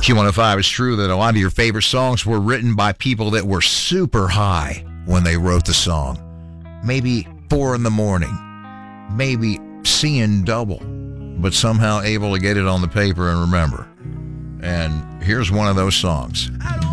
Q105, it's true that a lot of your favorite songs were written by people that were super high when they wrote the song. Maybe 4 a.m, maybe seeing double, but somehow able to get it on the paper and remember. And here's one of those songs.